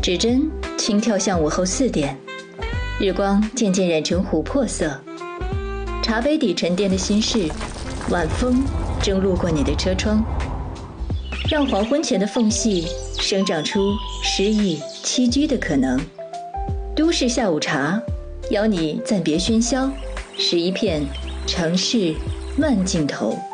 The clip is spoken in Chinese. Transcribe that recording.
指针轻跳向午后4点，日光渐渐染成琥珀色，茶杯底沉淀的心事，晚风正路过你的车窗，让黄昏前的缝隙生长出诗意栖居的可能。都市下午茶，邀你暂别喧嚣，拾一片城市慢镜头。